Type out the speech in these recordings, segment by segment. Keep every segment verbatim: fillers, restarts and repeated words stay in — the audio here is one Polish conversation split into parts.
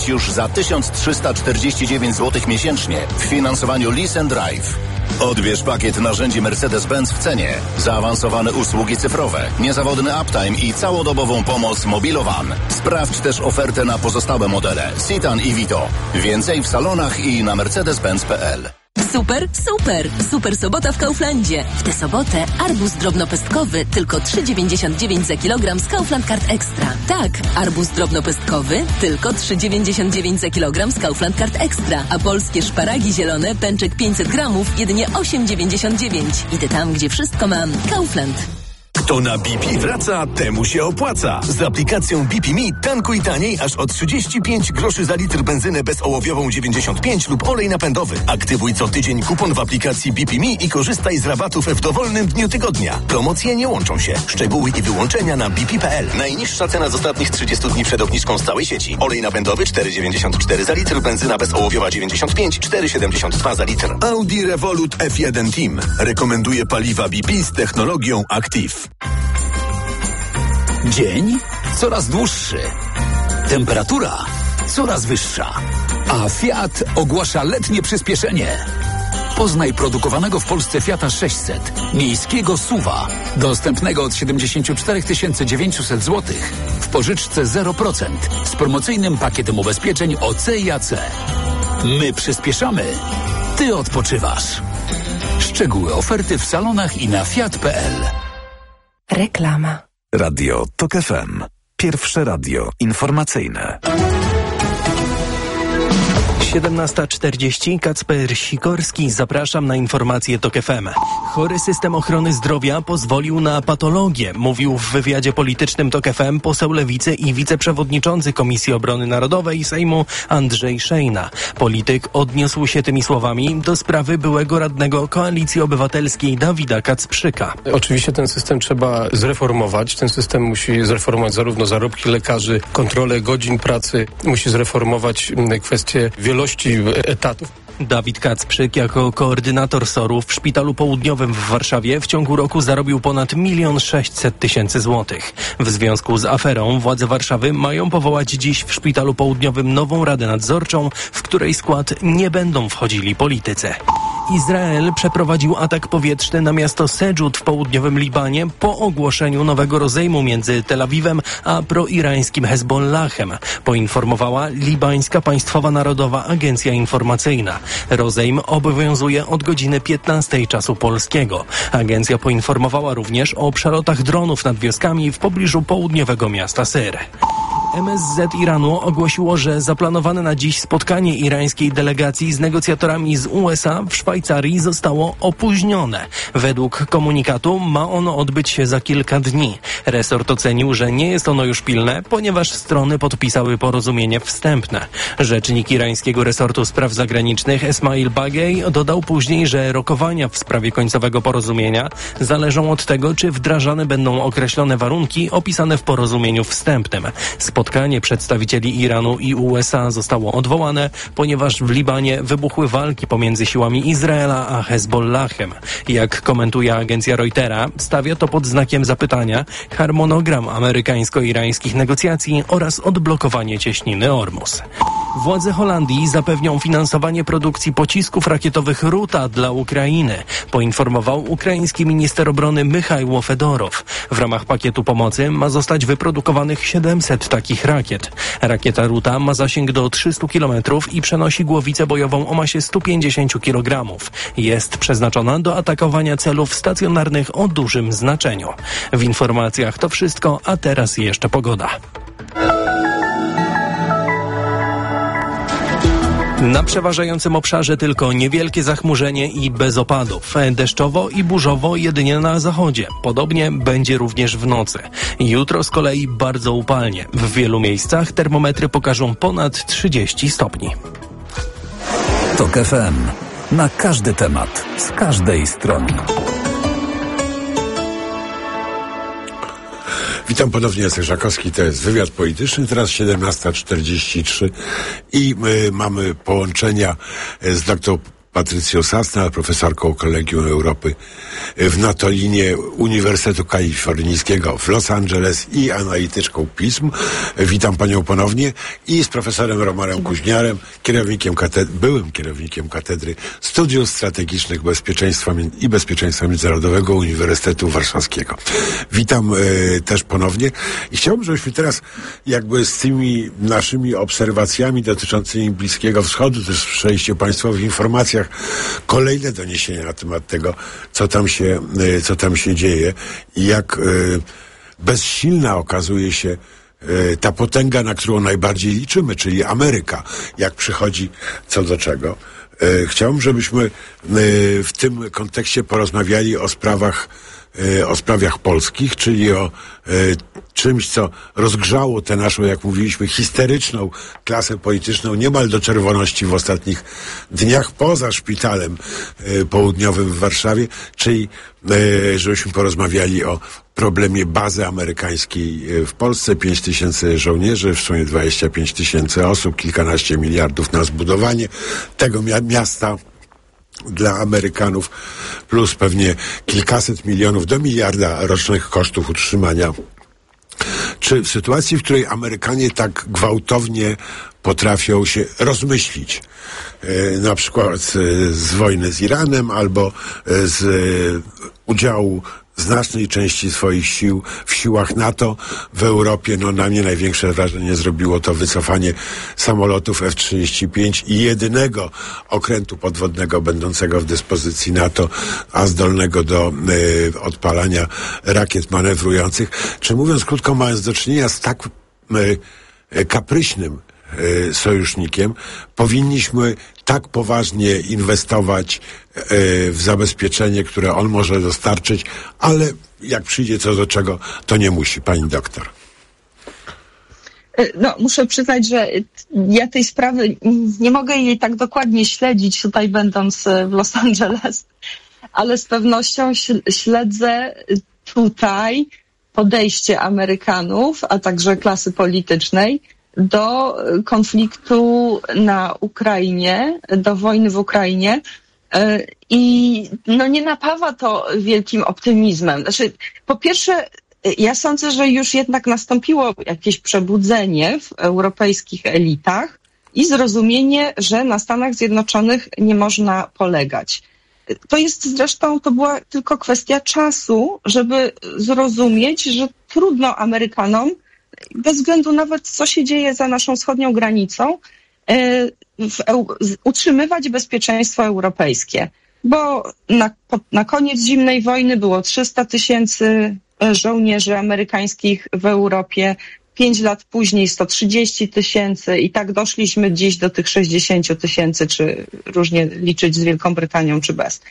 już za tysiąc trzysta czterdzieści dziewięć złotych miesięcznie w finansowaniu Lease and Drive. Odbierz pakiet narzędzi Mercedes-Benz w cenie, zaawansowane usługi cyfrowe, niezawodny uptime i całodobową pomoc Mobilowan. Sprawdź też ofertę na pozostałe modele Citan i Vito. Więcej w salonach i na mercedes benz kropka p l. Super, super, super sobota w Kauflandzie. W tę sobotę arbuz drobnopestkowy tylko trzy dziewięćdziesiąt dziewięć za kilogram z Kaufland Card Extra. Tak, arbuz drobnopestkowy tylko trzy dziewięćdziesiąt dziewięć za kilogram z Kaufland Card Extra. A polskie szparagi zielone pęczek pięćset gramów jedynie osiem dziewięćdziesiąt dziewięć. Idę tam, gdzie wszystko mam. Kaufland. Kto na B P wraca, temu się opłaca. Z aplikacją B P Me tankuj taniej aż o trzydzieści pięć groszy za litr benzynę bezołowiową dziewięćdziesiąt pięć lub olej napędowy. Aktywuj co tydzień kupon w aplikacji B P Me i korzystaj z rabatów w dowolnym dniu tygodnia. Promocje nie łączą się. Szczegóły i wyłączenia na b p kropka p l. Najniższa cena z ostatnich trzydziestu dni przed obniżką z całej sieci. Olej napędowy cztery dziewięćdziesiąt cztery za litr, benzyna bezołowiowa dziewięćdziesiąt pięć, cztery siedemdziesiąt dwa za litr. Audi Revolut F jeden Team rekomenduje paliwa B P z technologią Active. Dzień coraz dłuższy, temperatura coraz wyższa, a Fiat ogłasza letnie przyspieszenie. Poznaj produkowanego w Polsce Fiata sześćset, miejskiego SUV-a, dostępnego od siedemdziesiąt cztery tysiące dziewięćset złotych w pożyczce zero procent z promocyjnym pakietem ubezpieczeń O C i A C. My przyspieszamy, ty odpoczywasz. Szczegóły oferty w salonach i na fiat kropka p l. Reklama. Radio Tok F M. Pierwsze radio informacyjne. siedemnasta czterdzieści, Kacper Sikorski, zapraszam na informacje Tok F M. Chory system ochrony zdrowia pozwolił na patologię, mówił w wywiadzie politycznym Tok F M poseł Lewicy i wiceprzewodniczący Komisji Obrony Narodowej Sejmu Andrzej Szejna. Polityk odniósł się tymi słowami do sprawy byłego radnego Koalicji Obywatelskiej Dawida Kacprzyka. Oczywiście ten system trzeba zreformować. Ten system musi zreformować zarówno zarobki lekarzy, kontrolę godzin pracy, musi zreformować kwestie wielości etatów. Dawid Kacprzyk jako koordynator S O R-u w Szpitalu Południowym w Warszawie w ciągu roku zarobił ponad milion sześćset tysięcy złotych. W związku z aferą władze Warszawy mają powołać dziś w Szpitalu Południowym nową radę nadzorczą, w której skład nie będą wchodzili politycy. Izrael przeprowadził atak powietrzny na miasto Sedżud w południowym Libanie po ogłoszeniu nowego rozejmu między Tel Awiwem a proirańskim Hezbollahem, poinformowała libańska Państwowa Narodowa Agencja Informacyjna. Rozejm obowiązuje od godziny piętnastej czasu polskiego. Agencja poinformowała również o przelotach dronów nad wioskami w pobliżu południowego miasta Syr. M S Z Iranu ogłosiło, że zaplanowane na dziś spotkanie irańskiej delegacji z negocjatorami z U S A w Szwajcarii zostało opóźnione. Według komunikatu ma ono odbyć się za kilka dni. Resort ocenił, że nie jest ono już pilne, ponieważ strony podpisały porozumienie wstępne. Rzecznik irańskiego resortu spraw zagranicznych Esmail Bagej dodał później, że rokowania w sprawie końcowego porozumienia zależą od tego, czy wdrażane będą określone warunki opisane w porozumieniu wstępnym. Spotkanie przedstawicieli Iranu i U S A zostało odwołane, ponieważ w Libanie wybuchły walki pomiędzy siłami Izraela a Hezbollahem. Jak komentuje agencja Reutera, stawia to pod znakiem zapytania harmonogram amerykańsko-irańskich negocjacji oraz odblokowanie cieśniny Ormus. Władze Holandii zapewnią finansowanie produkcji pocisków rakietowych Ruta dla Ukrainy, poinformował ukraiński minister obrony Michajło Fedorow. W ramach pakietu pomocy ma zostać wyprodukowanych siedemset takich rakiet. Rakieta Ruta ma zasięg do trzystu kilometrów i przenosi głowicę bojową o masie stu pięćdziesięciu kilogramów. Jest przeznaczona do atakowania celów stacjonarnych o dużym znaczeniu. W informacjach to wszystko, a teraz jeszcze pogoda. Na przeważającym obszarze tylko niewielkie zachmurzenie i bez opadów. Deszczowo i burzowo jedynie na zachodzie. Podobnie będzie również w nocy. Jutro z kolei bardzo upalnie. W wielu miejscach termometry pokażą ponad trzydzieści stopni. Tok F M. Na każdy temat, z każdej strony. Witam ponownie, Jacek Żakowski, to jest wywiad polityczny, teraz siedemnasta czterdzieści trzy i y, mamy połączenia z doktor Patrycją Sasna, profesorką Kolegium Europy w Natolinie Uniwersytetu Kalifornijskiego w Los Angeles i analityczką pism. Witam panią ponownie i z profesorem Romanem Kuźniarem, kierownikiem katedry, byłym kierownikiem Katedry Studiów Strategicznych Bezpieczeństwa i Bezpieczeństwa Międzynarodowego Uniwersytetu Warszawskiego. Witam e, też ponownie i chciałbym, żebyśmy teraz jakby z tymi naszymi obserwacjami dotyczącymi Bliskiego Wschodu, też przejście państwo w informacjach, kolejne doniesienia na temat tego, co tam się, co tam się dzieje i jak e, bezsilna okazuje się e, ta potęga, na którą najbardziej liczymy, czyli Ameryka, jak przychodzi co do czego. E, chciałbym, żebyśmy e, w tym kontekście porozmawiali o sprawach o sprawach polskich, czyli o e, czymś, co rozgrzało tę naszą, jak mówiliśmy, histeryczną klasę polityczną niemal do czerwoności w ostatnich dniach poza szpitalem e, południowym w Warszawie, czyli e, żebyśmy porozmawiali o problemie bazy amerykańskiej w Polsce. pięć tysięcy żołnierzy, w sumie dwadzieścia pięć tysięcy osób, kilkanaście miliardów na zbudowanie tego mia- miasta dla Amerykanów, plus pewnie kilkaset milionów do miliarda rocznych kosztów utrzymania. Czy w sytuacji, w której Amerykanie tak gwałtownie potrafią się rozmyślić, e, na przykład z, z wojny z Iranem albo z e, udziału znacznej części swoich sił w siłach NATO w Europie, no na mnie największe wrażenie zrobiło to wycofanie samolotów F trzydzieści pięć i jedynego okrętu podwodnego będącego w dyspozycji NATO, a zdolnego do y, odpalania rakiet manewrujących. Czy mówiąc krótko, mając do czynienia z tak y, kapryśnym y, sojusznikiem, powinniśmy tak poważnie inwestować y, w zabezpieczenie, które on może dostarczyć, ale jak przyjdzie co do czego, to nie musi. Pani doktor. No, muszę przyznać, że ja tej sprawy nie mogę jej tak dokładnie śledzić tutaj będąc w Los Angeles, ale z pewnością śledzę tutaj podejście Amerykanów, a także klasy politycznej do konfliktu na Ukrainie, do wojny w Ukrainie i no nie napawa to wielkim optymizmem. Znaczy, po pierwsze, ja sądzę, że już jednak nastąpiło jakieś przebudzenie w europejskich elitach i zrozumienie, że na Stanach Zjednoczonych nie można polegać. To jest zresztą, to była tylko kwestia czasu, żeby zrozumieć, że trudno Amerykanom, bez względu nawet co się dzieje za naszą wschodnią granicą, w, utrzymywać bezpieczeństwo europejskie. Bo na, na koniec zimnej wojny było trzysta tysięcy żołnierzy amerykańskich w Europie, pięć lat później sto trzydzieści tysięcy i tak doszliśmy dziś do tych sześćdziesiąt tysięcy, czy różnie liczyć z Wielką Brytanią, czy bez.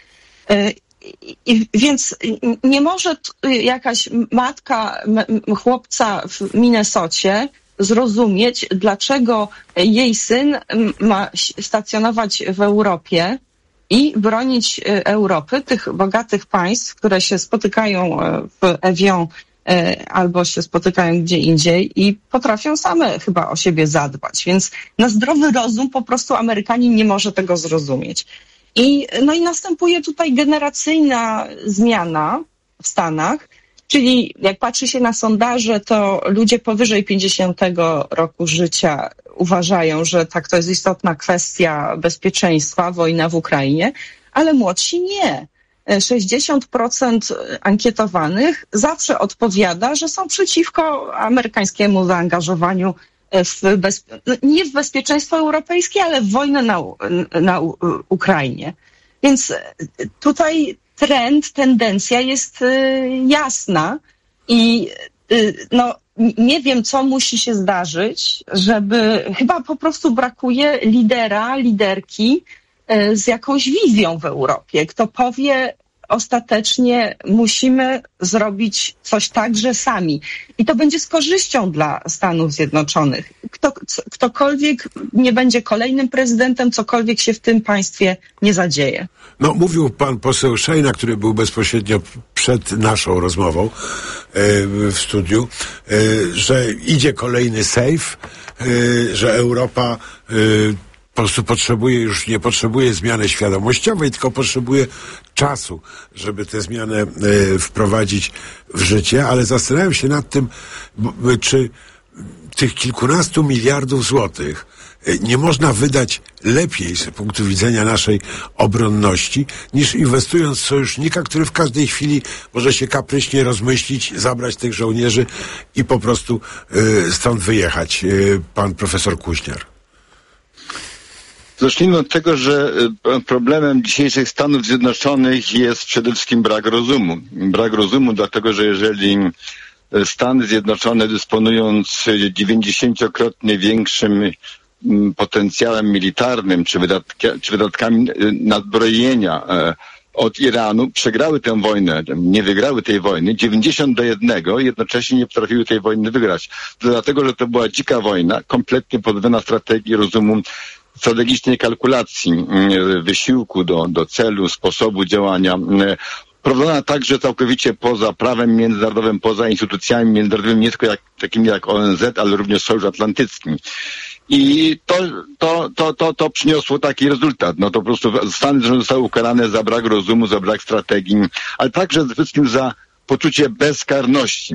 I, więc nie może jakaś matka chłopca w Minnesocie zrozumieć, dlaczego jej syn ma stacjonować w Europie i bronić Europy, tych bogatych państw, które się spotykają w Evian albo się spotykają gdzie indziej i potrafią same chyba o siebie zadbać. Więc na zdrowy rozum po prostu Amerykanin nie może tego zrozumieć. I, no i następuje tutaj generacyjna zmiana w Stanach, czyli jak patrzy się na sondaże, to ludzie powyżej pięćdziesiątego roku życia uważają, że tak, to jest istotna kwestia bezpieczeństwa, wojna w Ukrainie, ale młodsi nie. sześćdziesiąt procent ankietowanych zawsze odpowiada, że są przeciwko amerykańskiemu zaangażowaniu w bez, nie w bezpieczeństwo europejskie, ale w wojnę na, na Ukrainie. Więc tutaj trend, tendencja jest jasna i no, nie wiem, co musi się zdarzyć, żeby chyba po prostu brakuje lidera, liderki z jakąś wizją w Europie, kto powie ostatecznie musimy zrobić coś także sami. I to będzie z korzyścią dla Stanów Zjednoczonych. Kto, ktokolwiek nie będzie kolejnym prezydentem, cokolwiek się w tym państwie nie zadzieje. No, mówił pan poseł Szejna, który był bezpośrednio przed naszą rozmową e, w studiu, e, że idzie kolejny sejf, e, że Europa e, po prostu potrzebuje, już nie potrzebuje zmiany świadomościowej, tylko potrzebuje czasu, żeby tę zmianę e, wprowadzić w życie, ale zastanawiam się nad tym, b, czy tych kilkunastu miliardów złotych nie można wydać lepiej z punktu widzenia naszej obronności, niż inwestując w sojusznika, który w każdej chwili może się kapryśnie rozmyślić, zabrać tych żołnierzy i po prostu y, stąd wyjechać. Y, pan profesor Kuźniar. Zacznijmy od tego, że problemem dzisiejszych Stanów Zjednoczonych jest przede wszystkim brak rozumu. Brak rozumu, dlatego że jeżeli Stany Zjednoczone, dysponując dziewięćdziesięciokrotnie większym potencjałem militarnym czy, wydatki, czy wydatkami nadbrojenia od Iranu, przegrały tę wojnę, nie wygrały tej wojny, dziewięćdziesiąt do jednego, jednocześnie nie potrafiły tej wojny wygrać. Dlatego, że to była dzika wojna, kompletnie pozbawiona strategii, rozumu, strategicznej kalkulacji, wysiłku do, do celu, sposobu działania, prowadzona także całkowicie poza prawem międzynarodowym, poza instytucjami międzynarodowymi, nie tylko jak, takimi jak O N Z, ale również Sojusz Atlantycki. I to, to, to, to, to przyniosło taki rezultat. No to po prostu Stany Zjednoczone zostały ukarane za brak rozumu, za brak strategii, ale także przede wszystkim za poczucie bezkarności.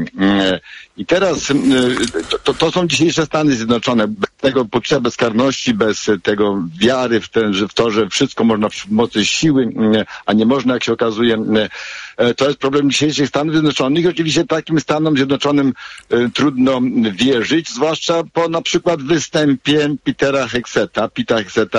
I teraz to, to, to są dzisiejsze Stany Zjednoczone. Bez tego poczucia bezkarności, bez tego wiary w, ten, w to, że wszystko można przy pomocy siły, a nie można, jak się okazuje. To jest problem dzisiejszych Stanów Zjednoczonych i oczywiście takim Stanom Zjednoczonym trudno wierzyć, zwłaszcza po na przykład występie Petera Hegseta, Petera Hegseta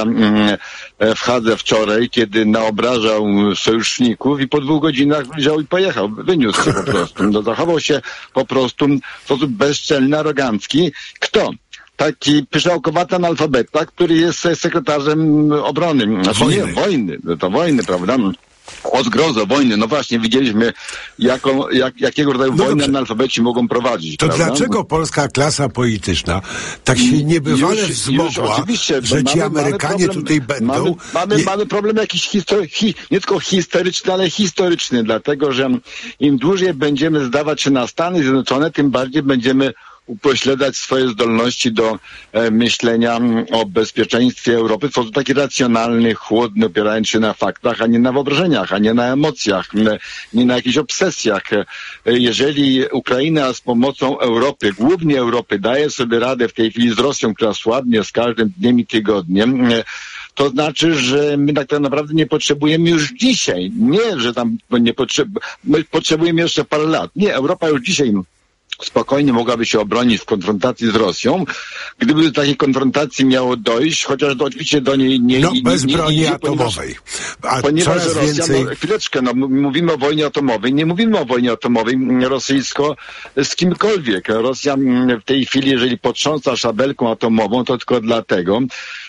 w Hadze wczoraj, kiedy naobrażał sojuszników i po dwóch godzinach wziął i pojechał, wyniósł się po prostu. No, zachował się po prostu w sposób bezczelny, arogancki. Kto? Taki pyszałkowaty analfabeta, który jest sekretarzem obrony. Znaczy wojny. Nie, wojny. To wojny, prawda? O zgrozo wojny. No właśnie, widzieliśmy, jaką, jak, jakiego rodzaju no wojny analfabeci mogą prowadzić. To prawda? dlaczego polska klasa polityczna tak się niebywale już, wzmogła, już, że ci mamy, Amerykanie mamy problem, tutaj będą? Mamy, mamy, nie... mamy problem jakiś histori- hi, nie tylko historyczny, ale historyczny, dlatego że im dłużej będziemy zdawać się na Stany Zjednoczone, tym bardziej będziemy upośledzać swoje zdolności do e, myślenia o bezpieczeństwie Europy w sposób taki racjonalny, chłodny, opierając się na faktach, a nie na wyobrażeniach, a nie na emocjach, nie, nie na jakichś obsesjach. E, jeżeli Ukraina z pomocą Europy, głównie Europy, daje sobie radę w tej chwili z Rosją, która słabnie z każdym dniem i tygodniem, e, to znaczy, że my tak naprawdę nie potrzebujemy już dzisiaj. Nie, że tam nie potrzeb- my potrzebujemy jeszcze parę lat. Nie, Europa już dzisiaj spokojnie mogłaby się obronić w konfrontacji z Rosją. Gdyby do takiej konfrontacji miało dojść, chociaż do, oczywiście do niej nie... No, nie, bez nie, broni nie, atomowej. A ponieważ Rosja, więcej... no, chwileczkę, no, mówimy o wojnie atomowej, nie mówimy o wojnie atomowej rosyjsko z kimkolwiek. Rosja w tej chwili, jeżeli potrząsa szabelką atomową, to tylko dlatego,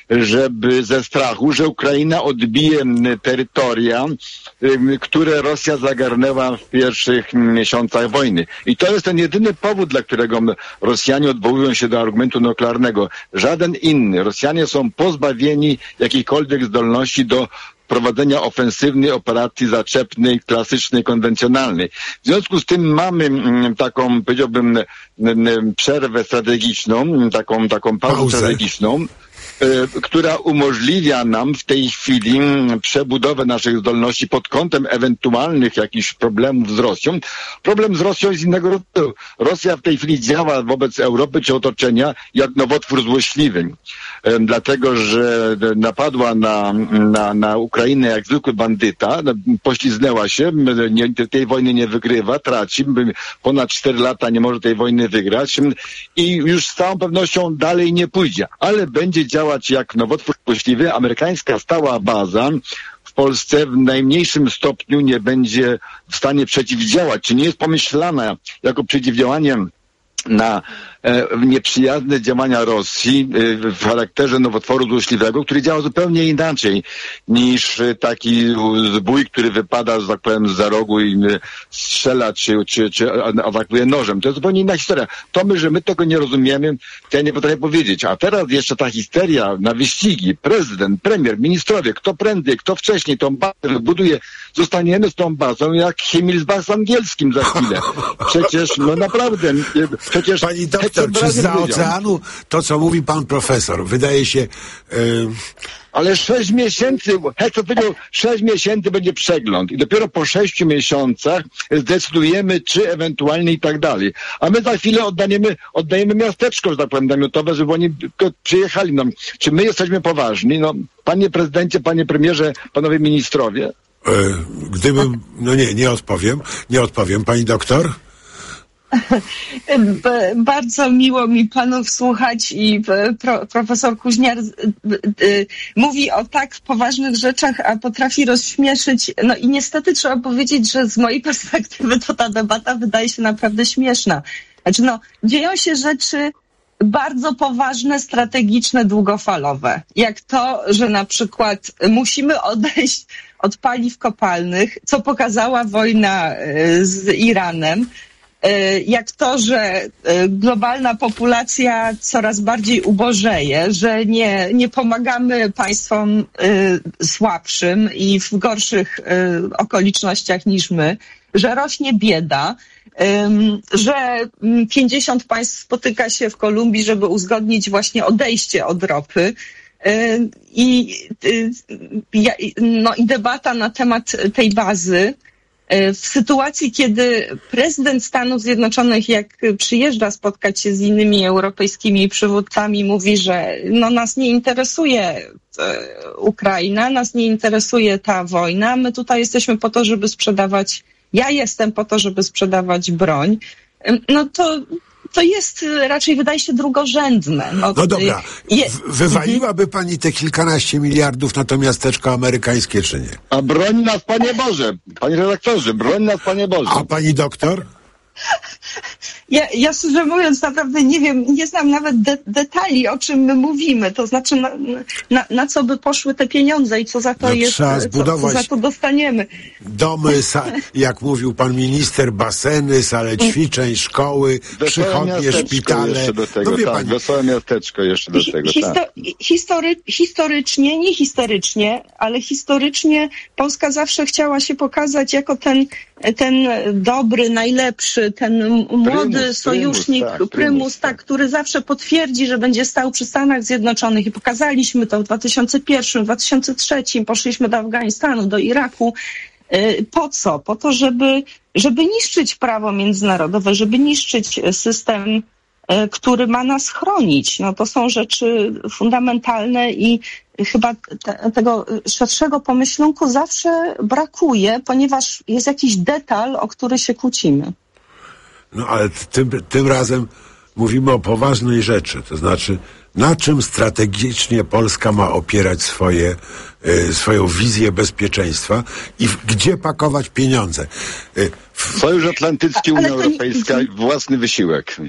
żeby ze strachu, że Ukraina odbije terytoria, które Rosja zagarnęła w pierwszych miesiącach wojny. I to jest ten jedyny powód, dla którego Rosjanie odwołują się do argumentu nuklearnego. Żaden inny. Rosjanie są pozbawieni jakiejkolwiek zdolności do prowadzenia ofensywnej operacji zaczepnej, klasycznej, konwencjonalnej. W związku z tym mamy taką, powiedziałbym, przerwę strategiczną, taką, taką pauzę, pauzę. strategiczną, która umożliwia nam w tej chwili przebudowę naszych zdolności pod kątem ewentualnych jakichś problemów z Rosją. Problem z Rosją jest innego rodzaju. Rosja w tej chwili działa wobec Europy czy otoczenia jak nowotwór złośliwy. Dlatego, że napadła na, na, na Ukrainę jak zwykły bandyta, pośliznęła się, nie, tej wojny nie wygrywa, traci, ponad cztery lata nie może tej wojny wygrać i już z całą pewnością dalej nie pójdzie, ale będzie działać jak nowotwór złośliwy. Amerykańska stała baza w Polsce w najmniejszym stopniu nie będzie w stanie przeciwdziałać, czy nie jest pomyślana jako przeciwdziałanie na e, nieprzyjazne działania Rosji e, w charakterze nowotworu złośliwego, który działa zupełnie inaczej niż e, taki zbój, który wypada, że tak powiem, za rogu i e, strzela czy, czy, czy atakuje nożem. To jest zupełnie inna historia. To my, że my tego nie rozumiemy, to ja nie potrafię powiedzieć. A teraz jeszcze ta histeria na wyścigi, prezydent, premier, ministrowie, kto prędzej, kto wcześniej tą bazę wybuduje, zostaniemy z tą bazą jak Himmelsbach z angielskim za chwilę. Przecież, no naprawdę, przecież Pani doktor, doktor, czy za oceanu to, co mówi pan profesor, wydaje się... Yy... Ale sześć miesięcy, Hector powiedział, sześć miesięcy będzie przegląd i dopiero po sześciu miesiącach zdecydujemy, czy ewentualnie i tak dalej. A my za chwilę oddaniemy, oddajemy miasteczko, że tak powiem, namiotowe, żeby oni przyjechali. No, czy my jesteśmy poważni? No, panie prezydencie, panie premierze, panowie ministrowie? Gdybym, no nie, nie odpowiem, nie odpowiem. Pani doktor? Bardzo miło mi panów słuchać i pro, profesor Kuźniar mówi o tak poważnych rzeczach, a potrafi rozśmieszyć. No i niestety trzeba powiedzieć, że z mojej perspektywy to ta debata wydaje się naprawdę śmieszna. Znaczy no, dzieją się rzeczy bardzo poważne, strategiczne, długofalowe. Jak to, że na przykład musimy odejść od paliw kopalnych, co pokazała wojna z Iranem, jak to, że globalna populacja coraz bardziej ubożeje, że nie, nie pomagamy państwom słabszym i w gorszych okolicznościach niż my, że rośnie bieda, że pięćdziesiąt państw spotyka się w Kolumbii, żeby uzgodnić właśnie odejście od ropy. I, no, i debata na temat tej bazy w sytuacji, kiedy prezydent Stanów Zjednoczonych, jak przyjeżdża spotkać się z innymi europejskimi przywódcami, mówi, że no, nas nie interesuje Ukraina, nas nie interesuje ta wojna, my tutaj jesteśmy po to, żeby sprzedawać, ja jestem po to, żeby sprzedawać broń, no to to jest raczej, wydaje się, drugorzędne. No, no dobra, je... wywaliłaby pani te kilkanaście miliardów na to miasteczko amerykańskie, czy nie? A broń nas, Panie Boże, panie redaktorze, broń nas, Panie Boże. A pani doktor? Ja, ja szczerze mówiąc naprawdę nie wiem, nie znam nawet de- detali, o czym my mówimy, to znaczy na, na, na co by poszły te pieniądze i co za to no, jest, trzeba co, co za to dostaniemy. Domy, sa- jak mówił pan minister, baseny, sale ćwiczeń, szkoły, wesołe przychodnie, szpitale. Do tego, no, wie tak, pani... Wesołe miasteczko jeszcze do tego. Histo- tak. history- historycznie, nie historycznie, ale historycznie Polska zawsze chciała się pokazać jako ten, ten dobry, najlepszy, ten młody prymus, sojusznik, prymus, tak, prymus tak, który zawsze potwierdzi, że będzie stał przy Stanach Zjednoczonych i pokazaliśmy to w dwa tysiące pierwszym, w dwa tysiące trzecim, poszliśmy do Afganistanu, do Iraku. Po co? Po to, żeby, żeby niszczyć prawo międzynarodowe, żeby niszczyć system, który ma nas chronić. No to są rzeczy fundamentalne i chyba te, tego szerszego pomyślunku zawsze brakuje, ponieważ jest jakiś detal, o który się kłócimy. No ale tym, tym razem mówimy o poważnej rzeczy, to znaczy na czym strategicznie Polska ma opierać swoje, y, swoją wizję bezpieczeństwa i w, gdzie pakować pieniądze. Y, w... Sojusz Atlantycki, Unia Europejska i własny wysiłek.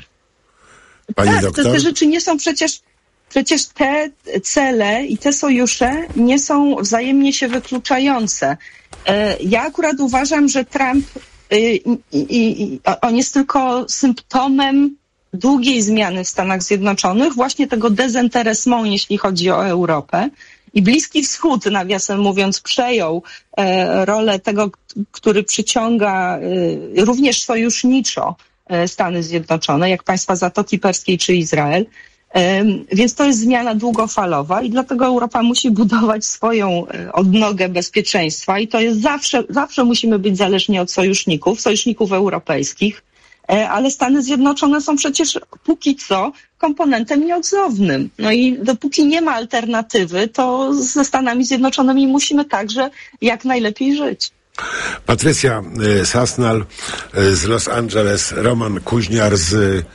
Pani tak, doktor? Te, te rzeczy nie są przecież, przecież te cele i te sojusze nie są wzajemnie się wykluczające. Ja akurat uważam, że Trump, i, i, i, on jest tylko symptomem długiej zmiany w Stanach Zjednoczonych, właśnie tego dezinteresmą, jeśli chodzi o Europę. I Bliski Wschód, nawiasem mówiąc, przejął e, rolę tego, który przyciąga e, również sojuszniczo Stany Zjednoczone, jak państwa Zatoki Perskiej czy Izrael. Więc to jest zmiana długofalowa i dlatego Europa musi budować swoją odnogę bezpieczeństwa i to jest zawsze, zawsze musimy być zależni od sojuszników, sojuszników europejskich, ale Stany Zjednoczone są przecież póki co komponentem nieodzownym. No i dopóki nie ma alternatywy, to ze Stanami Zjednoczonymi musimy także jak najlepiej żyć. Patrycja y, Sasnal y, z Los Angeles, Roman Kuźniar z,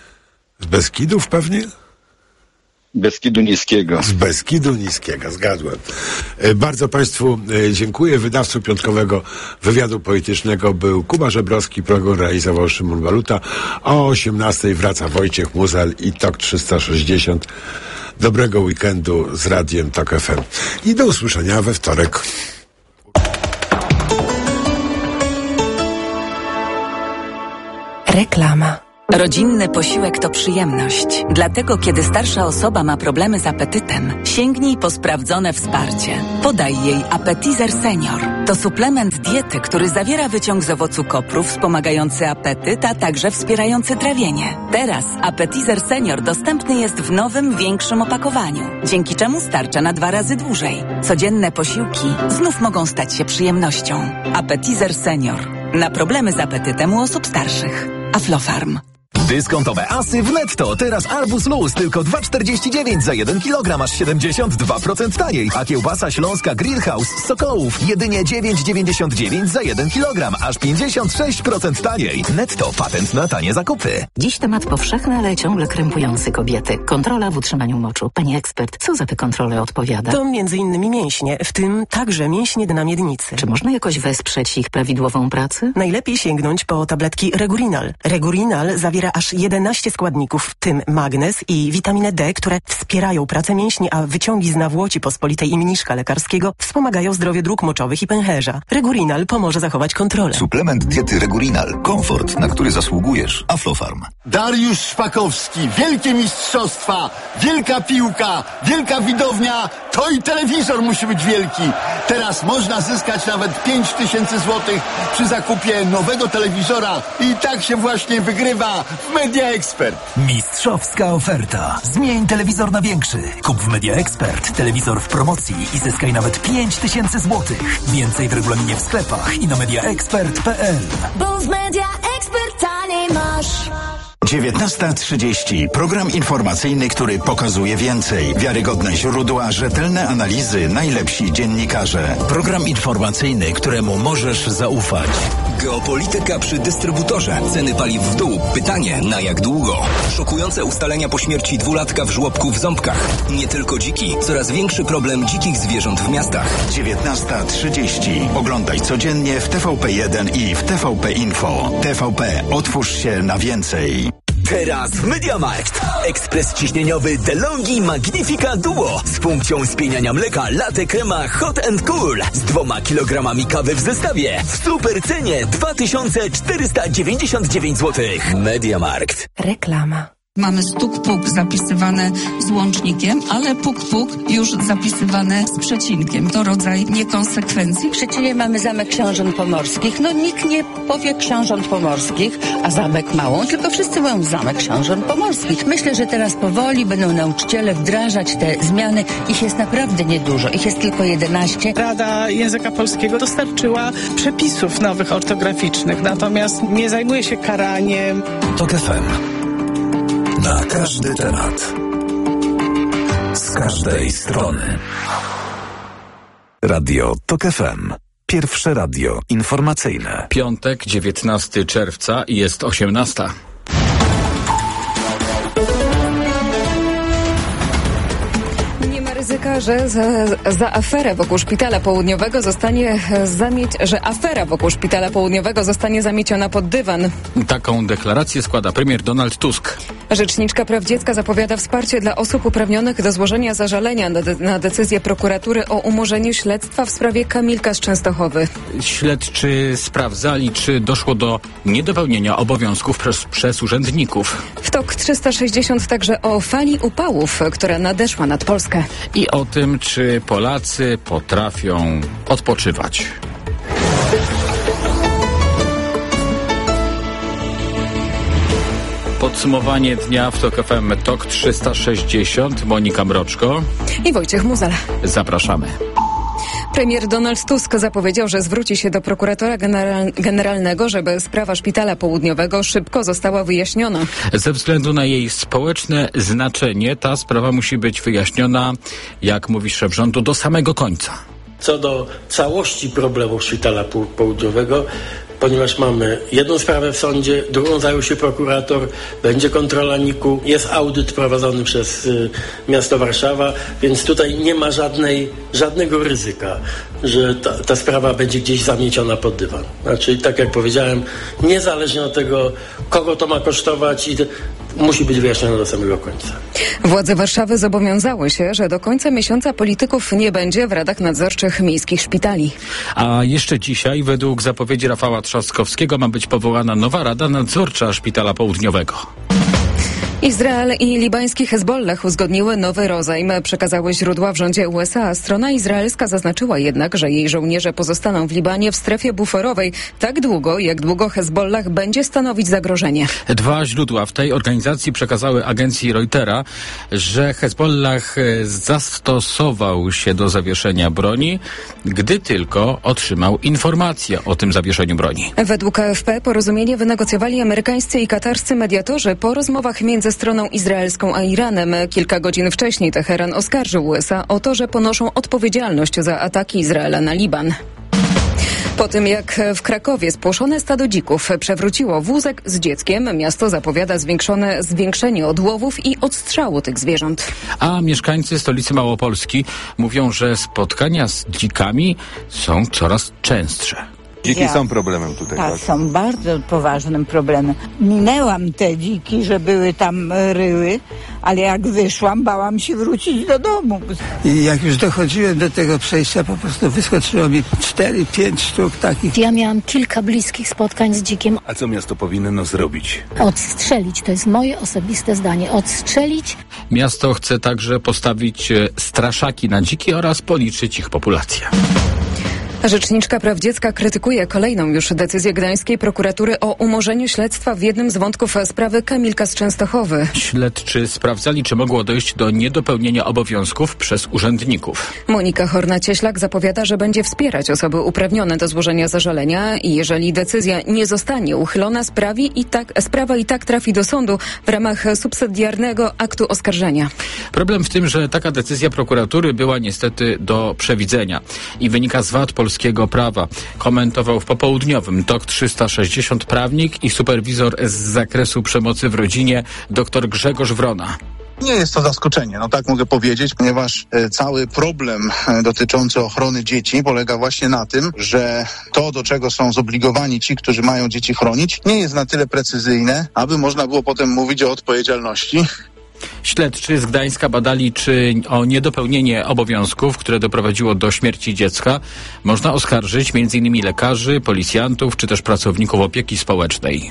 z Beskidów pewnie? Beskidu Niskiego. Z Beskidu Niskiego, zgadłem. Y, bardzo Państwu y, dziękuję. Wydawcą piątkowego wywiadu politycznego był Kuba Żebrowski, program realizował Szymon Waluta. O osiemnastej wraca Wojciech Muzel i Tok trzysta sześćdziesiąt. Dobrego weekendu z Radiem Tok F M. I do usłyszenia we wtorek. Reklama. Rodzinny posiłek to przyjemność. Dlatego, kiedy starsza osoba ma problemy z apetytem, sięgnij po sprawdzone wsparcie. Podaj jej Appetizer Senior. To suplement diety, który zawiera wyciąg z owocu kopru wspomagający apetyt, a także wspierający trawienie. Teraz Appetizer Senior dostępny jest w nowym, większym opakowaniu, dzięki czemu starcza na dwa razy dłużej. Codzienne posiłki znów mogą stać się przyjemnością. Appetizer Senior. Na problemy z apetytem u osób starszych. Aflofarm. Dyskontowe asy w Netto. Teraz arbuz luz tylko dwa czterdzieści dziewięć za jeden kilogram, aż siedemdziesiąt dwa procent taniej. A kiełbasa śląska Grillhouse z Sokołów jedynie dziewięć dziewięćdziesiąt dziewięć za jeden kilogram, aż pięćdziesiąt sześć procent taniej. Netto, patent na tanie zakupy. Dziś temat powszechny, ale ciągle krępujący kobiety. Kontrola w utrzymaniu moczu. Pani ekspert, co za te kontrole odpowiada? To między innymi mięśnie, w tym także mięśnie dna miednicy. Czy można jakoś wesprzeć ich prawidłową pracę? Najlepiej sięgnąć po tabletki Regurinal. Regurinal zawiera aż jedenaście składników, w tym magnez i witaminę D, które wspierają pracę mięśni, a wyciągi z nawłoci pospolitej i mniszka lekarskiego wspomagają zdrowie dróg moczowych i pęcherza. Regurinal pomoże zachować kontrolę. Suplement diety Regurinal. Komfort, na który zasługujesz. Aflofarm. Dariusz Szpakowski. Wielkie mistrzostwa, wielka piłka, wielka widownia. To i telewizor musi być wielki. Teraz można zyskać nawet pięć tysięcy złotych przy zakupie nowego telewizora. I tak się właśnie wygrywa w Media Expert. Mistrzowska oferta. Zmień telewizor na większy. Kup w Media Expert telewizor w promocji i zyskaj nawet pięć tysięcy złotych. Więcej w regulaminie w sklepach i na mediaexpert kropka p l. Bo w Media Expert taniej masz. dziewiętnasta trzydzieści. Program informacyjny, który pokazuje więcej. Wiarygodne źródła, rzetelne analizy, najlepsi dziennikarze. Program informacyjny, któremu możesz zaufać. Geopolityka przy dystrybutorze. Ceny paliw w dół. Pytanie, na jak długo? Szokujące ustalenia po śmierci dwulatka w żłobku w Ząbkach. Nie tylko dziki. Coraz większy problem dzikich zwierząt w miastach. dziewiętnasta trzydzieści. Oglądaj codziennie w T V P jeden i w T V P Info. T V P. Otwórz się na więcej. Teraz w MediaMarkt. Ekspres ciśnieniowy DeLonghi Magnifica Duo z funkcją spieniania mleka latte crema hot and cool z dwoma kilogramami kawy w zestawie w super cenie dwa tysiące czterysta dziewięćdziesiąt dziewięć złotych. MediaMarkt. Reklama. Mamy stuk-puk zapisywane z łącznikiem, ale puk-puk już zapisywane z przecinkiem. To rodzaj niekonsekwencji. W Szczecinie mamy Zamek Książąt Pomorskich. No nikt nie powie Książąt Pomorskich, a Zamek Małą, tylko wszyscy mówią Zamek Książąt Pomorskich. Myślę, że teraz powoli będą nauczyciele wdrażać te zmiany. Ich jest naprawdę niedużo. Ich jest tylko jedenaście. Rada Języka Polskiego dostarczyła przepisów nowych ortograficznych, natomiast nie zajmuje się karaniem. TOK F M. Na każdy temat. Z każdej strony. Radio TOK F M. Pierwsze radio informacyjne. Piątek, dziewiętnastego czerwca, jest osiemnasta. Ryzyka, że za, za aferę wokół Szpitala Południowego zostanie zamieć, że afera wokół Szpitala Południowego zostanie zamieciona pod dywan. Taką deklarację składa premier Donald Tusk. Rzeczniczka Praw Dziecka zapowiada wsparcie dla osób uprawnionych do złożenia zażalenia na, de- na decyzję prokuratury o umorzeniu śledztwa w sprawie Kamilka z Częstochowy. Śledczy sprawdzali, czy doszło do niedopełnienia obowiązków przez, przez urzędników. W TOK trzysta sześćdziesiąt także o fali upałów, która nadeszła nad Polskę. I o tym, czy Polacy potrafią odpoczywać. Podsumowanie dnia w TOK F M. TOK trzysta sześćdziesiąt. Monika Mroczko i Wojciech Muzal. Zapraszamy. Premier Donald Tusk zapowiedział, że zwróci się do prokuratora general- generalnego, żeby sprawa Szpitala Południowego szybko została wyjaśniona. Ze względu na jej społeczne znaczenie ta sprawa musi być wyjaśniona, jak mówi szef rządu, do samego końca. Co do całości problemów Szpitala Południowego, ponieważ mamy jedną sprawę w sądzie, drugą zajął się prokurator, będzie kontrola N I K-u, jest audyt prowadzony przez y, miasto Warszawa, więc tutaj nie ma żadnej, żadnego ryzyka, że ta, ta sprawa będzie gdzieś zamieciona pod dywan. Znaczy, tak jak powiedziałem, niezależnie od tego, kogo to ma kosztować i musi być wyjaśnione do samego końca. Władze Warszawy zobowiązały się, że do końca miesiąca polityków nie będzie w radach nadzorczych miejskich szpitali. A jeszcze dzisiaj, według zapowiedzi Rafała Trzaskowskiego, ma być powołana nowa Rada Nadzorcza Szpitala Południowego. Izrael i libański Hezbollah uzgodniły nowy rozejm, przekazały źródła w rządzie U S A. Strona izraelska zaznaczyła jednak, że jej żołnierze pozostaną w Libanie w strefie buferowej tak długo, jak długo Hezbollah będzie stanowić zagrożenie. Dwa źródła w tej organizacji przekazały agencji Reutera, że Hezbollah zastosował się do zawieszenia broni, gdy tylko otrzymał informację o tym zawieszeniu broni. Według A F P porozumienie wynegocjowali amerykańscy i katarscy mediatorzy po rozmowach między stroną izraelską a Iranem. Kilka godzin wcześniej Teheran oskarżył U S A o to, że ponoszą odpowiedzialność za ataki Izraela na Liban. Po tym jak w Krakowie spłoszone stado dzików przewróciło wózek z dzieckiem, miasto zapowiada zwiększone zwiększenie odłowów i odstrzału tych zwierząt. A mieszkańcy stolicy Małopolski mówią, że spotkania z dzikami są coraz częstsze. Dziki ja. są problemem tutaj, tak? Tak, są bardzo poważnym problemem. Minęłam te dziki, że były tam ryły, ale jak wyszłam, bałam się wrócić do domu. I jak już dochodziłem do tego przejścia, po prostu wyskoczyło mi cztery, pięć sztuk takich. Ja miałam kilka bliskich spotkań z dzikiem. A co miasto powinno zrobić? Odstrzelić, to jest moje osobiste zdanie. Odstrzelić. Miasto chce także postawić straszaki na dziki oraz policzyć ich populację. Rzeczniczka praw dziecka krytykuje kolejną już decyzję gdańskiej prokuratury o umorzeniu śledztwa w jednym z wątków sprawy Kamilka z Częstochowy. Śledczy sprawdzali, czy mogło dojść do niedopełnienia obowiązków przez urzędników. Monika Horna-Cieślak zapowiada, że będzie wspierać osoby uprawnione do złożenia zażalenia i jeżeli decyzja nie zostanie uchylona, sprawi i tak, sprawa i tak trafi do sądu w ramach subsydiarnego aktu oskarżenia. Problem w tym, że taka decyzja prokuratury była niestety do przewidzenia i wynika z wad polskiego prawa. Komentował w popołudniowym Tok trzysta sześćdziesiąt prawnik i superwizor z zakresu przemocy w rodzinie dr Grzegorz Wrona. Nie jest to zaskoczenie, no tak mogę powiedzieć, ponieważ e, cały problem e, dotyczący ochrony dzieci polega właśnie na tym, że to, do czego są zobligowani ci, którzy mają dzieci chronić, nie jest na tyle precyzyjne, aby można było potem mówić o odpowiedzialności. Śledczy z Gdańska badali, czy o niedopełnienie obowiązków, które doprowadziło do śmierci dziecka, można oskarżyć m.in. lekarzy, policjantów czy też pracowników opieki społecznej.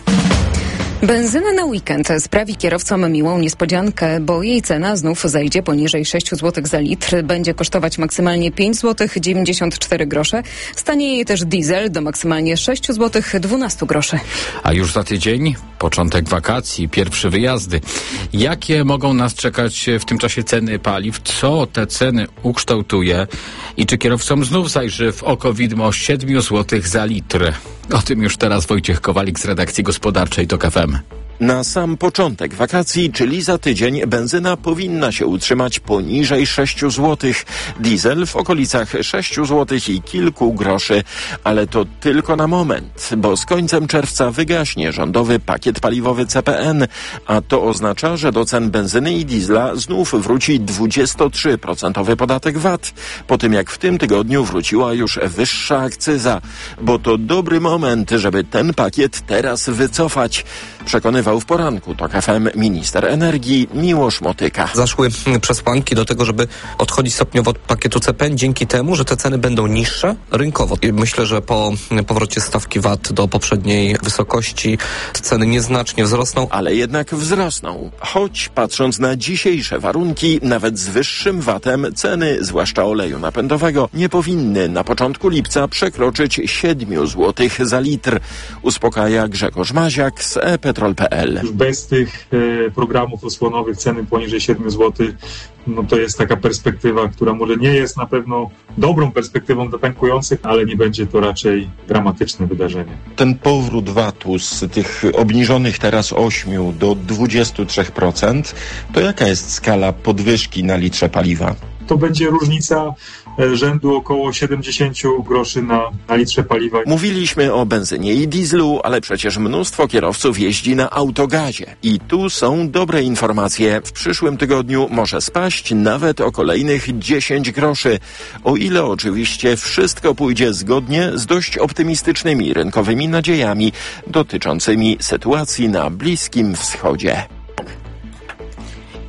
Benzyna na weekend sprawi kierowcom miłą niespodziankę, bo jej cena znów zejdzie poniżej sześć złotych za litr. Będzie kosztować maksymalnie pięć złotych dziewięćdziesiąt cztery grosze. Stanieje też diesel do maksymalnie sześć złotych dwanaście groszy. A już za tydzień początek wakacji, pierwsze wyjazdy. Jakie mogą nas czekać w tym czasie ceny paliw? Co te ceny ukształtuje? I czy kierowcom znów zajrzy w oko widmo siedem złotych za litr? O tym już teraz Wojciech Kowalik z redakcji gospodarczej Tok F M. Na sam początek wakacji, czyli za tydzień, benzyna powinna się utrzymać poniżej sześć złotych. Diesel w okolicach sześć złotych i kilku groszy. Ale to tylko na moment, bo z końcem czerwca wygaśnie rządowy pakiet paliwowy C P N, a to oznacza, że do cen benzyny i diesla znów wróci dwudziestotrzyprocentowy podatek V A T, po tym jak w tym tygodniu wróciła już wyższa akcyza, bo to dobry moment, żeby ten pakiet teraz wycofać. Przekonywał w poranku Tok F M minister energii Miłosz Motyka. Zaszły przesłanki do tego, żeby odchodzić stopniowo od pakietu C P N dzięki temu, że te ceny będą niższe rynkowo. I myślę, że po powrocie stawki V A T do poprzedniej wysokości ceny nieznacznie wzrosną. Ale jednak wzrosną. Choć patrząc na dzisiejsze warunki, nawet z wyższym V A T-em ceny, zwłaszcza oleju napędowego, nie powinny na początku lipca przekroczyć siedem złotych za litr. Uspokaja Grzegorz Maziak z e petrol kropka p l. Już bez tych e, programów osłonowych ceny poniżej siedem złotych, no to jest taka perspektywa, która może nie jest na pewno dobrą perspektywą dla tankujących, ale nie będzie to raczej dramatyczne wydarzenie. Ten powrót V A T-u z tych obniżonych teraz ośmiu do dwudziestu trzech procent, to jaka jest skala podwyżki na litrze paliwa? To będzie różnica rzędu około siedemdziesiąt groszy na, na litrze paliwa. Mówiliśmy o benzynie i dieslu, ale przecież mnóstwo kierowców jeździ na autogazie. I tu są dobre informacje. W przyszłym tygodniu może spaść nawet o kolejnych dziesięć groszy. O ile oczywiście wszystko pójdzie zgodnie z dość optymistycznymi rynkowymi nadziejami dotyczącymi sytuacji na Bliskim Wschodzie.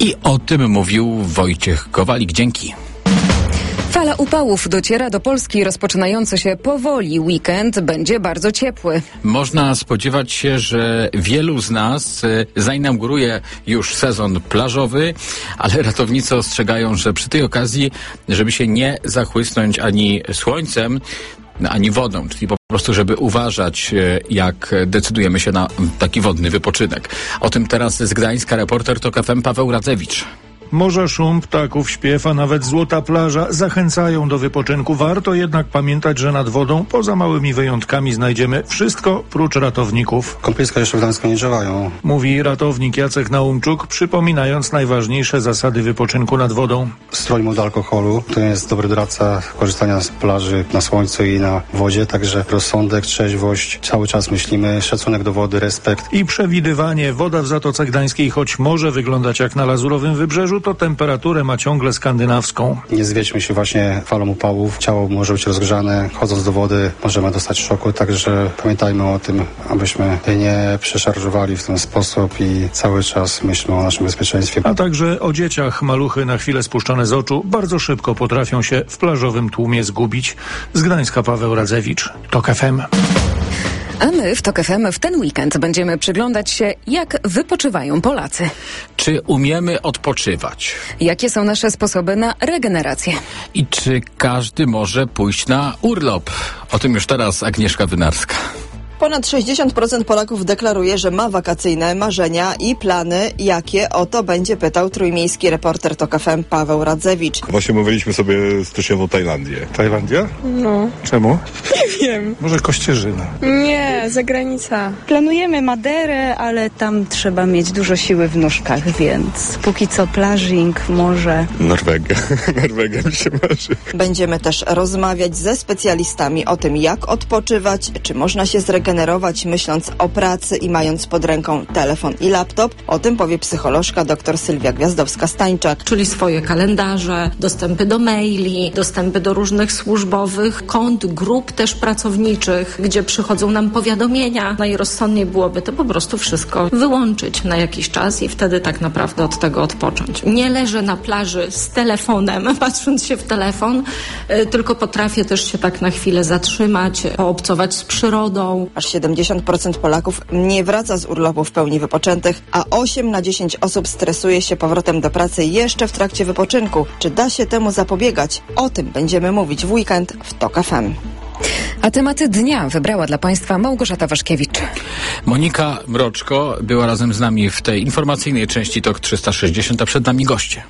I o tym mówił Wojciech Kowalik. Dzięki. Fala upałów dociera do Polski. Rozpoczynający się powoli weekend będzie bardzo ciepły. Można spodziewać się, że wielu z nas zainauguruje już sezon plażowy, ale ratownicy ostrzegają, że przy tej okazji, żeby się nie zachłysnąć ani słońcem, ani wodą, czyli po prostu, żeby uważać, jak decydujemy się na taki wodny wypoczynek. O tym teraz z Gdańska reporter TOK F M Paweł Radzewicz. Morza, szum, ptaków, śpiew, a nawet złota plaża zachęcają do wypoczynku. Warto jednak pamiętać, że nad wodą, poza małymi wyjątkami, znajdziemy wszystko prócz ratowników. Kąpieliska jeszcze w Gdańsku nie działają. Mówi ratownik Jacek Naumczuk, przypominając najważniejsze zasady wypoczynku nad wodą. Strój od alkoholu, to jest dobry doradca korzystania z plaży na słońcu i na wodzie, także rozsądek, trzeźwość, cały czas myślimy, szacunek do wody, respekt. I przewidywanie. Woda w Zatoce Gdańskiej, choć może wyglądać jak na lazurowym wybrzeżu, to temperaturę ma ciągle skandynawską. Nie zwiedźmy się właśnie falą upałów. Ciało może być rozgrzane. Chodząc do wody możemy dostać szoku, także pamiętajmy o tym, abyśmy nie przeszarżowali w ten sposób i cały czas myślmy o naszym bezpieczeństwie. A także o dzieciach. Maluchy na chwilę spuszczone z oczu bardzo szybko potrafią się w plażowym tłumie zgubić. Z Gdańska Paweł Radzewicz, TOK F M. A my w TOK F M w ten weekend będziemy przyglądać się, jak wypoczywają Polacy. Czy umiemy odpoczywać? Jakie są nasze sposoby na regenerację? I czy każdy może pójść na urlop? O tym już teraz Agnieszka Wynarska. Ponad sześćdziesiąt procent Polaków deklaruje, że ma wakacyjne marzenia i plany. Jakie? O to będzie pytał trójmiejski reporter TOK F M Paweł Radzewicz. Właśnie mówiliśmy sobie styczniową Tajlandię. Tajlandia? No. Czemu? Nie wiem. Może Kościerzyna? Nie, zagranica. Planujemy Maderę, ale tam trzeba mieć dużo siły w nóżkach, więc póki co plażing, morze. Norwegia. Norwegia mi się marzy. Będziemy też rozmawiać ze specjalistami o tym, jak odpoczywać, czy można się zregenerować, myśląc o pracy i mając pod ręką telefon i laptop. O tym powie psycholożka dr Sylwia Gwiazdowska-Stańczak. Czyli swoje kalendarze, dostępy do maili, dostępy do różnych służbowych kont, grup też pracowniczych, gdzie przychodzą nam powiadomienia. Najrozsądniej byłoby to po prostu wszystko wyłączyć na jakiś czas i wtedy tak naprawdę od tego odpocząć. Nie leżę na plaży z telefonem, patrząc się w telefon, tylko potrafię też się tak na chwilę zatrzymać, poobcować z przyrodą. Aż siedemdziesiąt procent Polaków nie wraca z urlopu w pełni wypoczętych, a osiem na dziesięć osób stresuje się powrotem do pracy jeszcze w trakcie wypoczynku. Czy da się temu zapobiegać? O tym będziemy mówić w weekend w TOK F M. A tematy dnia wybrała dla Państwa Małgorzata Waszkiewicz. Monika Mroczko była razem z nami w tej informacyjnej części TOK trzysta sześćdziesiąt, a przed nami goście.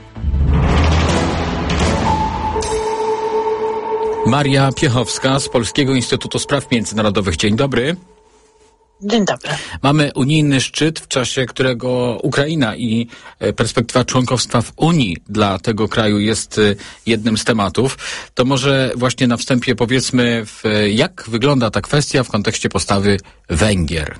Maria Piechowska z Polskiego Instytutu Spraw Międzynarodowych. Dzień dobry. Dzień dobry. Mamy unijny szczyt, w czasie którego Ukraina i perspektywa członkostwa w Unii dla tego kraju jest jednym z tematów. To może właśnie na wstępie powiedzmy, jak wygląda ta kwestia w kontekście postawy Węgier.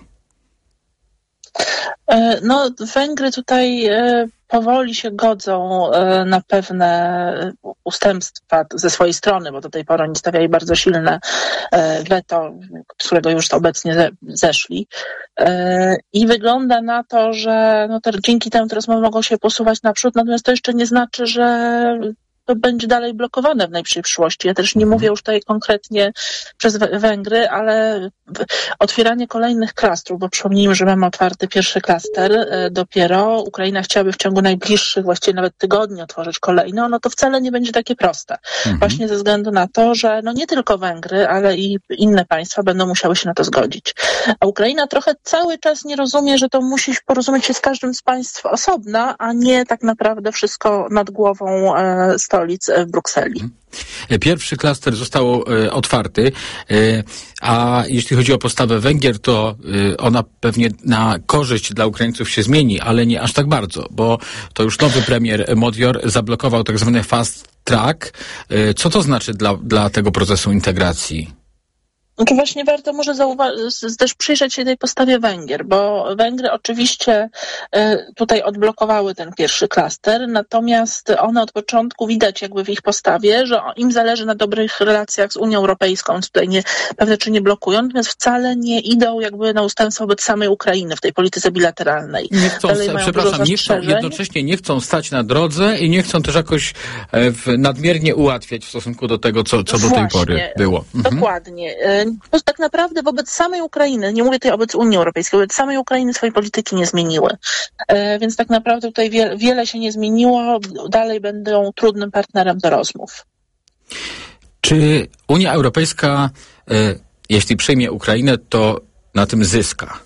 No, Węgry tutaj powoli się godzą na pewne ustępstwa ze swojej strony, bo do tej pory oni stawiali bardzo silne weto, z którego już obecnie zeszli. I wygląda na to, że no, te, dzięki temu te rozmowy mogą się posuwać naprzód, natomiast to jeszcze nie znaczy, że to będzie dalej blokowane w najbliższej przyszłości. Ja też nie mówię już tutaj konkretnie przez Węgry, ale otwieranie kolejnych klastrów, bo przypomnijmy, że mamy otwarty pierwszy klaster dopiero. Ukraina chciałaby w ciągu najbliższych, właściwie nawet tygodni otworzyć kolejny, no to wcale nie będzie takie proste. Mhm. Właśnie ze względu na to, że no nie tylko Węgry, ale i inne państwa będą musiały się na to zgodzić. A Ukraina trochę cały czas nie rozumie, że to musi porozumieć się z każdym z państw osobna, a nie tak naprawdę wszystko nad głową e, stolic w Brukseli. Pierwszy klaster został e, otwarty, e, a jeśli chodzi o postawę Węgier, to e, ona pewnie na korzyść dla Ukraińców się zmieni, ale nie aż tak bardzo, bo to już nowy premier Modior zablokował tak zwany fast track. E, co to znaczy dla, dla tego procesu integracji? Znaczy właśnie warto może zauwa- też przyjrzeć się tej postawie Węgier, bo Węgry oczywiście tutaj odblokowały ten pierwszy klaster, natomiast one od początku widać jakby w ich postawie, że im zależy na dobrych relacjach z Unią Europejską, więc tutaj nie, pewne czy nie blokują, natomiast wcale nie idą jakby na ustępstwo wobec samej Ukrainy w tej polityce bilateralnej. Nie chcą, przepraszam, nie chcą, jednocześnie nie chcą stać na drodze i nie chcą też jakoś w, nadmiernie ułatwiać w stosunku do tego, co, co do tej pory było. Mhm. Dokładnie. To tak naprawdę wobec samej Ukrainy, nie mówię tutaj wobec Unii Europejskiej, wobec samej Ukrainy swojej polityki nie zmieniły. E, więc tak naprawdę tutaj wie, wiele się nie zmieniło, dalej będą trudnym partnerem do rozmów. Czy Unia Europejska, e, jeśli przyjmie Ukrainę, to na tym zyska?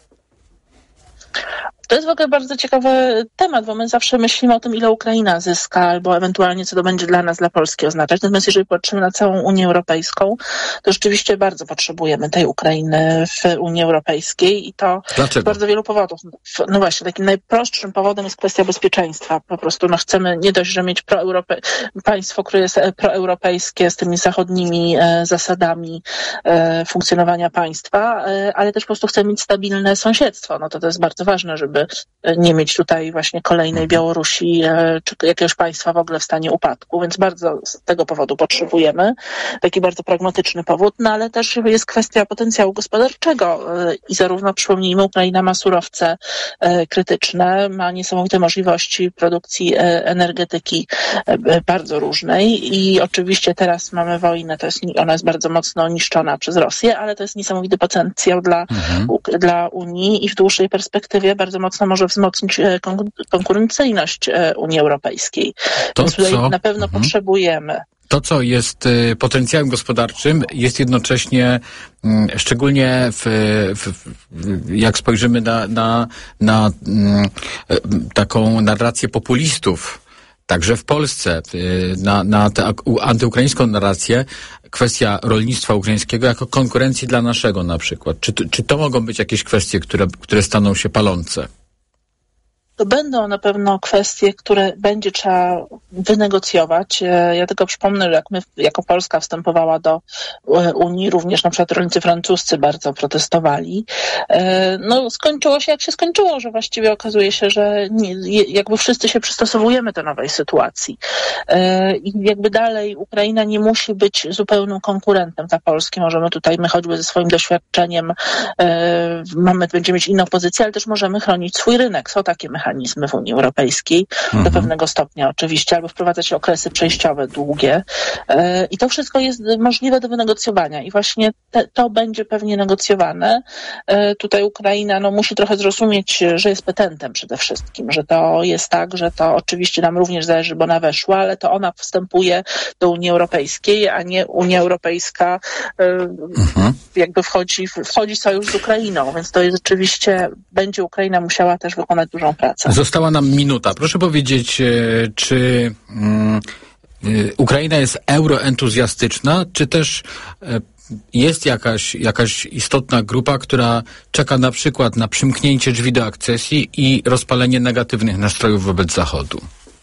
To jest w ogóle bardzo ciekawy temat, bo my zawsze myślimy o tym, ile Ukraina zyska, albo ewentualnie co to będzie dla nas, dla Polski oznaczać. Natomiast jeżeli patrzymy na całą Unię Europejską, to rzeczywiście bardzo potrzebujemy tej Ukrainy w Unii Europejskiej i to Dlaczego? z bardzo wielu powodów. No właśnie, takim najprostszym powodem jest kwestia bezpieczeństwa. Po prostu no, chcemy nie dość, że mieć proeurope... państwo, które jest proeuropejskie z tymi zachodnimi e, zasadami e, funkcjonowania państwa, e, ale też po prostu chcemy mieć stabilne sąsiedztwo. No to to jest bardzo ważne, żeby nie mieć tutaj właśnie kolejnej Białorusi czy jakiegoś państwa w ogóle w stanie upadku, więc bardzo z tego powodu potrzebujemy. Taki bardzo pragmatyczny powód, no ale też jest kwestia potencjału gospodarczego i zarówno, przypomnijmy, Ukraina ma surowce krytyczne, ma niesamowite możliwości produkcji energetyki bardzo różnej i oczywiście teraz mamy wojnę, to jest, ona jest bardzo mocno niszczona przez Rosję, ale to jest niesamowity potencjał dla, mhm. dla Unii i w dłuższej perspektywie bardzo mocno może wzmocnić konkurencyjność Unii Europejskiej. To, Więc tutaj co? na pewno mhm. potrzebujemy. To, co jest y, potencjałem gospodarczym, jest jednocześnie, y, szczególnie w, w, w, jak spojrzymy na, na, na y, y, taką narrację populistów, także w Polsce, y, na, na tę antyukraińską narrację, kwestia rolnictwa ukraińskiego jako konkurencji dla naszego na przykład. Czy, czy to mogą być jakieś kwestie, które, które staną się palące? To będą na pewno kwestie, które będzie trzeba wynegocjować. Ja tylko przypomnę, że jak my jako Polska wstępowała do Unii, również na przykład rolnicy francuscy bardzo protestowali. No skończyło się jak się skończyło, że właściwie okazuje się, że nie, jakby wszyscy się przystosowujemy do nowej sytuacji. I jakby dalej Ukraina nie musi być zupełnym konkurentem dla Polski. Możemy tutaj, my choćby ze swoim doświadczeniem mamy, będziemy mieć inną pozycję, ale też możemy chronić swój rynek. Są takie mechanizmy w Unii Europejskiej, mhm. do pewnego stopnia oczywiście, albo wprowadzać okresy przejściowe długie. Yy, I to wszystko jest możliwe do wynegocjowania i właśnie te, to będzie pewnie negocjowane. Yy, tutaj Ukraina no, musi trochę zrozumieć, że jest petentem przede wszystkim, że to jest tak, że to oczywiście nam również zależy, bo ona weszła, ale to ona wstępuje do Unii Europejskiej, a nie Unia Europejska yy, mhm. jakby wchodzi, wchodzi sojusz z Ukrainą, więc to jest rzeczywiście, będzie Ukraina musiała też wykonać dużą pracę. Została nam minuta. Proszę powiedzieć, czy um, Ukraina jest euroentuzjastyczna, czy też jest jakaś, jakaś istotna grupa, która czeka na przykład na przymknięcie drzwi do akcesji i rozpalenie negatywnych nastrojów wobec Zachodu?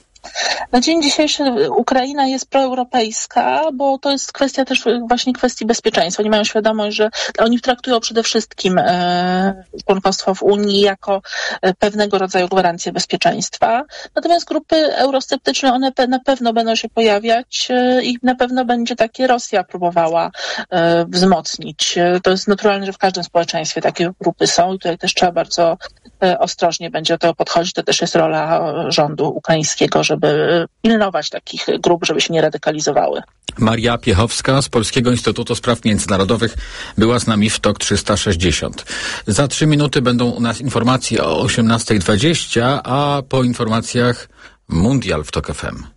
Na dzień dzisiejszy Ukraina jest proeuropejska, bo to jest kwestia też właśnie kwestii bezpieczeństwa. Oni mają świadomość, że oni traktują przede wszystkim e, członkostwo w Unii jako e, pewnego rodzaju gwarancję bezpieczeństwa. Natomiast grupy eurosceptyczne, one pe- na pewno będą się pojawiać e, i na pewno będzie takie Rosja próbowała e, wzmocnić. E, to jest naturalne, że w każdym społeczeństwie takie grupy są i tutaj też trzeba bardzo e, ostrożnie będzie do tego podchodzić. To też jest rola rządu ukraińskiego, żeby pilnować takich grup, żeby się nie radykalizowały. Maria Piechowska z Polskiego Instytutu Spraw Międzynarodowych była z nami w TOK trzysta sześćdziesiąt. Za trzy minuty będą u nas informacje o osiemnasta dwadzieścia, a po informacjach Mundial w TOK F M.